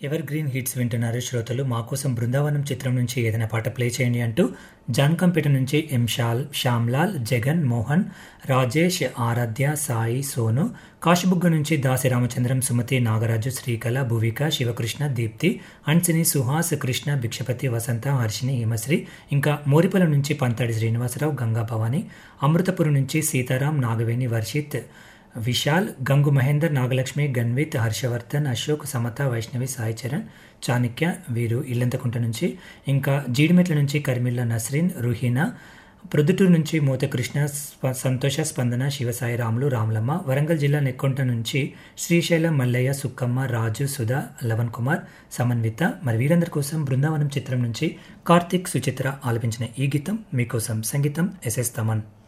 Ever green hits వింటున్నారు శ్రోతలు. మా కోసం బృందావనం చిత్రం నుంచి ఏదైనా పాట ప్లే చేయండి అంటూ జాన్కంపేట నుంచి శ్యామ్లాల్, జగన్, మోహన్, రాజేష్, ఆరాధ్య, సాయి, సోను, కాశబుగ్గ నుంచి దాసి రామచంద్రం, సుమతి, నాగరాజు, శ్రీకళ, భువిక, శివకృష్ణ, దీప్తి, అన్సిని, సుహాస్, కృష్ణ, భిక్షపతి, వసంత, హర్షిని, హిమశ్రీ, ఇంకా మోరిపల నుంచి పంతాడి శ్రీనివాసరావు, గంగా భవాని, అమృతపురం నుంచి సీతారాం, నాగవేణి, వర్షిత్, విశాల్, గంగు మహేందర్, నాగలక్ష్మి, గన్విత్, హర్షవర్ధన్, అశోక్, సమత, వైష్ణవి, సాయి చరణ్, చాణక్య వీరు ఇల్లంతకుంట నుంచి, ఇంకా జీడిమెట్ల నుంచి కర్మిల్లా నస్రీన్, రుహీనా, ప్రొద్దుటూరు నుంచి మోతకృష్ణ, సంతోష, స్పందన, శివసాయి, రాములు, రాములమ్మ, వరంగల్ జిల్లా నెక్కొంట నుంచి శ్రీశైలం, మల్లయ్య, సుక్కమ్మ, రాజు, సుధా, లవన్ కుమార్, సమన్విత. మరి వీరందరి కోసం బృందావనం చిత్రం నుంచి కార్తిక్, సుచిత్ర ఆలపించిన ఈ గీతం మీకోసం. సంగీతం ఎస్ఎస్ తమన్.